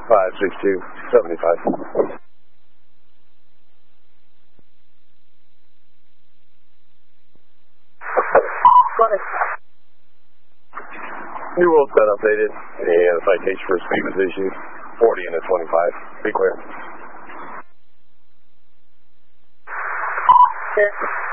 56275. New world's been updated, and the citation for speed was issued 40 and a 25. Be clear. Yes.